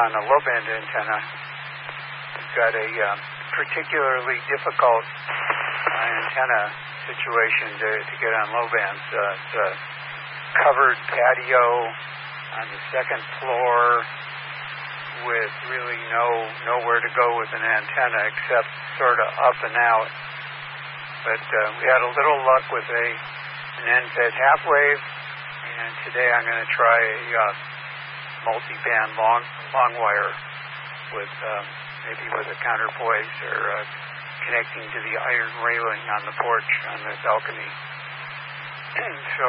on a low-band antenna. We've got a particularly difficult antenna situation to get on low bands. It's a covered patio on the second floor with really nowhere to go with an antenna except sort of up and out. But we had a little luck with an end-fed half wave, and today I'm going to try a multi-band long wire with maybe with a counterpoise or connecting to the iron railing on the porch on the balcony. So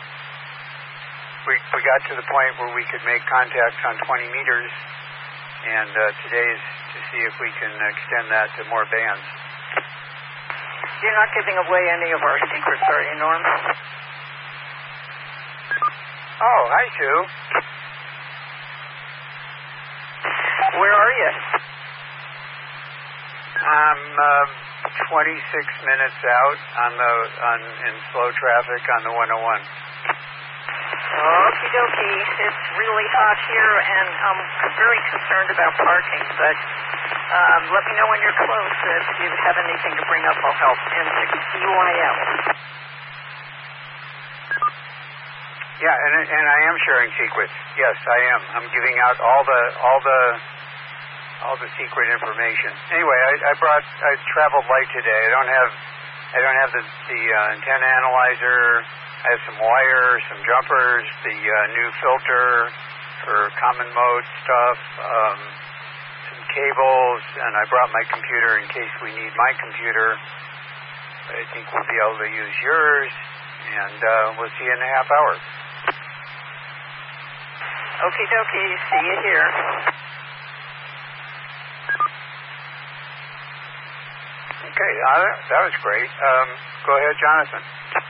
we got to the point where we could make contacts on 20 meters, and today is to see if we can extend that to more bands. You're not giving away any of our secrets, are you, Norm? Oh, hi, Sue. Where are you? I'm 26 minutes out in slow traffic on the 101. Okie dokie. It's really hot here, and I'm very concerned about parking, but let me know when you're close. If you have anything to bring up, I'll help. And UIL. Yeah, and I am sharing secrets. Yes, I am. I'm giving out all the secret information. Anyway, I traveled light today. I don't have the antenna analyzer. I have some wires, some jumpers, the new filter for common mode stuff, some cables, and I brought my computer in case we need my computer. I think we'll be able to use yours, and we'll see you in a half hour. Okie dokie. See you here. Okay, that was great. Go ahead, Jonathan.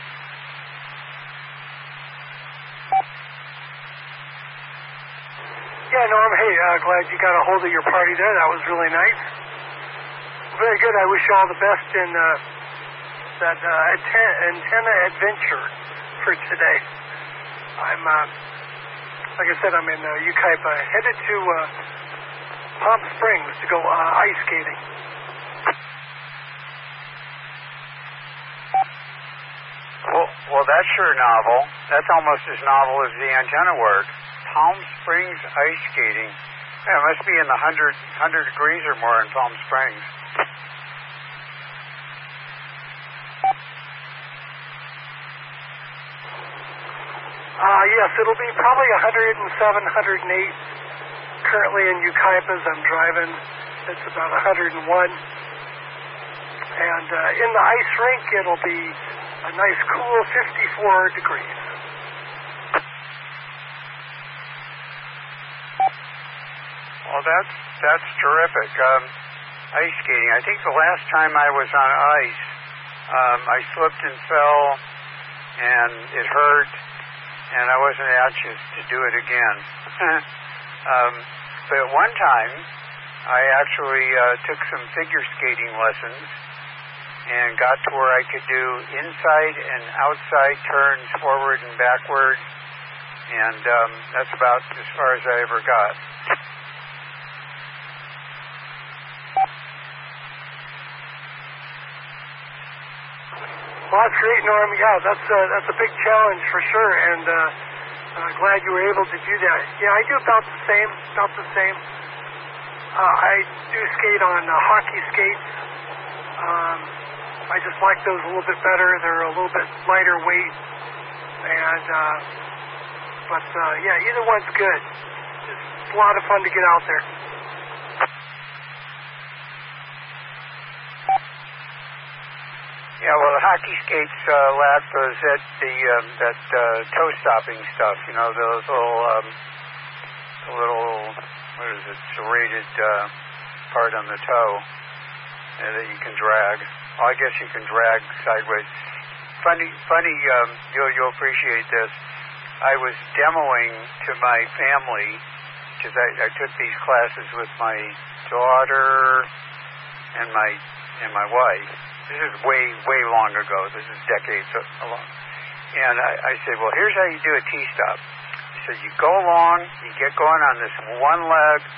Yeah, Norm, hey, glad you got a hold of your party there. That was really nice. Very good. I wish you all the best in that antenna adventure for today. I'm, like I said, I'm in Yucaipa, headed to Palm Springs to go ice skating. Well, that's sure novel. That's almost as novel as the antenna work. Palm Springs ice skating. Yeah, it must be in the 100 degrees or more in Palm Springs. Yes, it'll be probably 107, 108 currently in Yucaipa as I'm driving. It's about 101. And in the ice rink, it'll be a nice cool 54 degrees. Well, that's terrific. Ice skating. I think the last time I was on ice, I slipped and fell, and it hurt, and I wasn't anxious to do it again. But at one time, I actually took some figure skating lessons and got to where I could do inside and outside turns, forward and backward, and that's about as far as I ever got. Well, that's great, Norm. Yeah, that's a big challenge for sure, and glad you were able to do that. Yeah, I do about the same. I do skate on hockey skates. I just like those a little bit better. They're a little bit lighter weight, and but either one's good. It's a lot of fun to get out there. Yeah, well, the hockey skates lack those that toe stopping stuff. You know, those little what is it, serrated part on the toe that you can drag. Well, I guess you can drag sideways. Funny. You'll appreciate this. I was demoing to my family because I took these classes with my daughter and my wife. This is way long ago. This is decades along. And I said, well, here's how you do a T-stop. I said, you go along, you get going on this one leg,